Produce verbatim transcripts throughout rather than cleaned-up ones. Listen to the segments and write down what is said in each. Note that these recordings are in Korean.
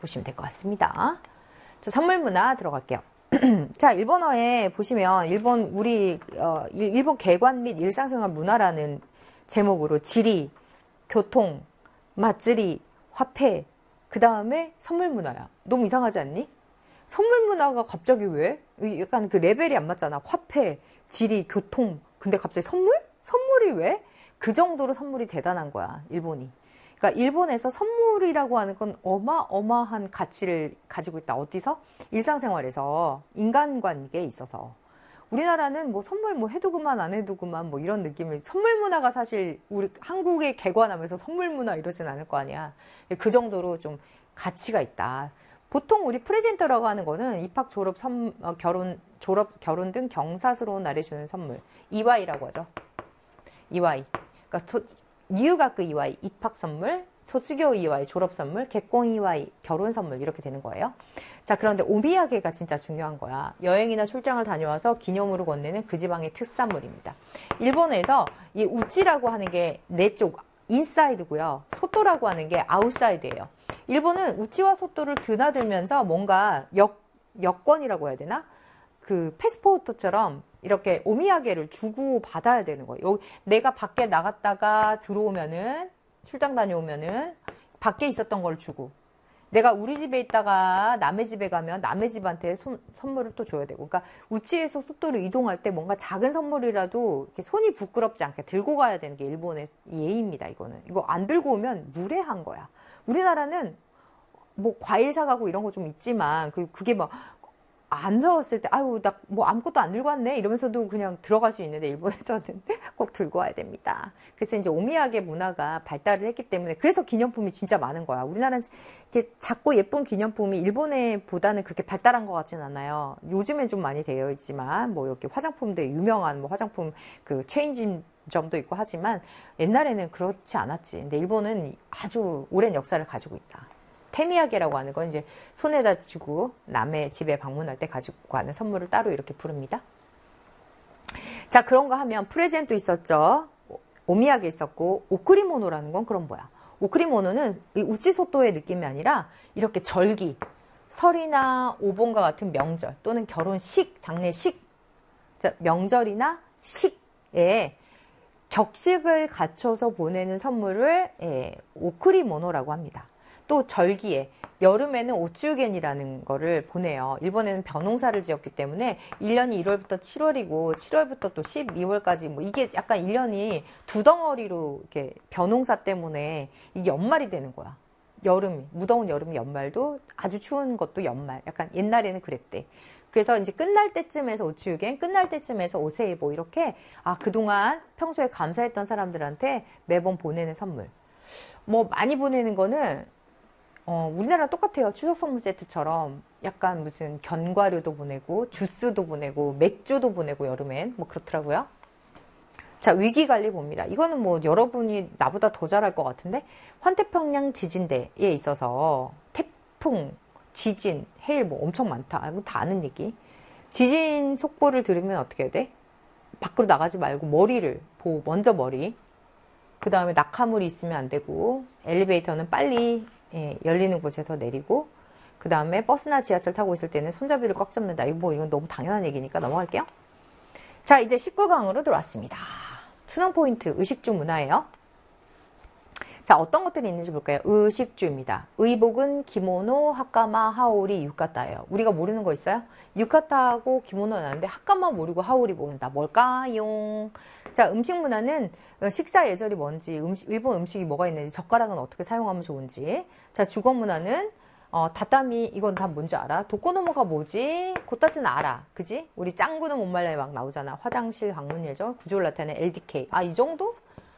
보시면 될 것 같습니다. 자, 선물 문화 들어갈게요. 자, 일본어에 보시면 일본 우리 어, 일본 개관 및 일상생활 문화라는 제목으로 지리, 교통, 맛지리, 화폐, 그 다음에 선물 문화야. 너무 이상하지 않니? 선물 문화가 갑자기 왜? 약간 그 레벨이 안 맞잖아. 화폐, 지리, 교통. 근데 갑자기 선물? 선물이 왜? 그 정도로 선물이 대단한 거야, 일본이. 그러니까 일본에서 선물이라고 하는 건 어마어마한 가치를 가지고 있다. 어디서? 일상생활에서, 인간관계에 있어서. 우리나라는 뭐 선물 뭐 해도 그만 안 해도 그만 뭐 이런 느낌을, 선물 문화가 사실 우리 한국에 개관하면서 선물 문화 이러진 않을 거 아니야. 그 정도로 좀 가치가 있다. 보통 우리 프레젠터라고 하는 거는 입학, 졸업, 선, 어, 결혼, 졸업, 결혼 등 경사스러운 날에 주는 선물. 이와이라고 하죠. 이와이. 그러니까 도, 뉴가크 이와이, 입학 선물, 소치교 이와이, 졸업 선물, 개공 이와이, 결혼 선물 이렇게 되는 거예요. 자, 그런데 오미야게가 진짜 중요한 거야. 여행이나 출장을 다녀와서 기념으로 건네는 그 지방의 특산물입니다. 일본에서 이 우찌라고 하는 게 내 쪽, 인사이드고요. 소토라고 하는 게 아웃사이드예요. 일본은 우찌와 소토를 드나들면서 뭔가 역, 여권이라고 해야 되나? 그 패스포트처럼 이렇게 오미야게를 주고 받아야 되는 거예요. 여기 내가 밖에 나갔다가 들어오면은, 출장 다녀오면은 밖에 있었던 걸 주고, 내가 우리 집에 있다가 남의 집에 가면 남의 집한테 손, 선물을 또 줘야 되고. 그러니까 우찌에서 소토로 이동할 때 뭔가 작은 선물이라도 이렇게 손이 부끄럽지 않게 들고 가야 되는 게 일본의 예의입니다. 이거는. 이거 안 들고 오면 무례한 거야. 우리나라는 뭐 과일 사가고 이런 거 좀 있지만 그, 그게 막 안 사왔을 때 아유 나 뭐 아무것도 안 들고 왔네 이러면서도 그냥 들어갈 수 있는데 일본에서는 꼭 들고 와야 됩니다. 그래서 이제 오미야게 문화가 발달을 했기 때문에 그래서 기념품이 진짜 많은 거야. 우리나라는 이렇게 작고 예쁜 기념품이 일본에 보다는 그렇게 발달한 것 같지는 않아요. 요즘엔 좀 많이 되어 있지만 뭐 이렇게 화장품도 유명한 뭐 화장품 그 체인점도 있고 하지만 옛날에는 그렇지 않았지. 근데 일본은 아주 오랜 역사를 가지고 있다. 테미야게라고 하는 건 이제 손에다 쥐고 남의 집에 방문할 때 가지고 가는 선물을 따로 이렇게 부릅니다. 자, 그런 거 하면 프레젠토 있었죠. 오미야게 있었고, 오크리모노라는 건 그럼 뭐야? 오크리모노는 우찌소토의 느낌이 아니라 이렇게 절기, 설이나 오본과 같은 명절 또는 결혼식, 장례식, 명절이나 식에 격식을 갖춰서 보내는 선물을 예, 오크리모노라고 합니다. 또 절기에 여름에는 오츠유겐이라는 거를 보내요. 일본에는 벼농사를 지었기 때문에 일 년이 일월부터 칠월이고 칠월부터 또 십이월까지 뭐 이게 약간 일 년이 두 덩어리로 이렇게 벼농사 때문에 이게 연말이 되는 거야. 여름이 무더운 여름이 연말도 아주 추운 것도 연말. 약간 옛날에는 그랬대. 그래서 이제 끝날 때쯤에서 오츠유겐, 끝날 때쯤에서 오세이보 이렇게 아 그동안 평소에 감사했던 사람들한테 매번 보내는 선물. 뭐 많이 보내는 거는 어, 우리나라랑 똑같아요. 추석 선물 세트처럼 약간 무슨 견과류도 보내고 주스도 보내고 맥주도 보내고 여름엔 뭐 그렇더라고요. 자, 위기관리 봅니다. 이거는 뭐 여러분이 나보다 더 잘할 것 같은데 환태평양 지진대에 있어서 태풍, 지진, 해일 뭐 엄청 많다. 이거 다 아는 얘기. 지진 속보를 들으면 어떻게 해야 돼? 밖으로 나가지 말고 머리를 보고 먼저 머리. 그 다음에 낙하물이 있으면 안 되고 엘리베이터는 빨리 예, 열리는 곳에서 내리고 그 다음에 버스나 지하철 타고 있을 때는 손잡이를 꽉 잡는다. 이거 뭐 이건 너무 당연한 얘기니까 넘어갈게요. 자, 이제 십구 강으로 들어왔습니다. 수능 포인트 의식주 문화예요. 자, 어떤 것들이 있는지 볼까요? 의식주입니다. 의복은 기모노, 하카마, 하오리, 유카타예요. 우리가 모르는 거 있어요? 유카타하고 기모노는 아는데 하카마 모르고 하오리 모른다. 뭘까요? 자, 음식 문화는 식사 예절이 뭔지, 음식, 일본 음식이 뭐가 있는지, 젓가락은 어떻게 사용하면 좋은지. 자, 주거 문화는 어, 다다미 이건 다 뭔지 알아? 도코노모가 뭐지? 고따지는 알아. 그지? 우리 짱구는 못 말라에 막 나오잖아. 화장실 방문 예절, 구조를 나타내는 엘디케이. 아, 이 정도?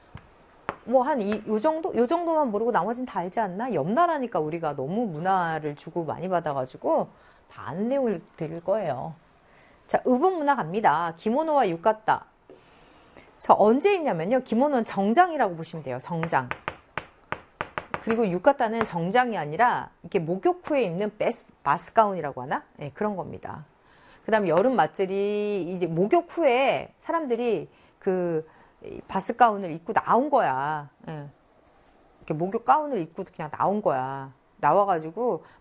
뭐 한 이 요 정도? 요 정도만 모르고 나머지는 다 알지 않나? 옆나라니까 우리가 너무 문화를 주고 많이 받아가지고 다 아는 내용을 드릴 거예요. 자, 의복 문화 갑니다. 기모노와 유카타. 자, 언제 있냐면요. 기모노는 정장이라고 보시면 돼요. 정장. 그리고 유카타는 정장이 아니라 이렇게 목욕 후에 입는 베스, 바스가운이라고 하나? 네, 그런 겁니다. 그 다음에 여름 맞들이 이제 목욕 후에 사람들이 그 바스 가운을 입고 나온 거야. 예. 이렇게 목욕 가운을 입고 그냥 나온 거야. 나와가지고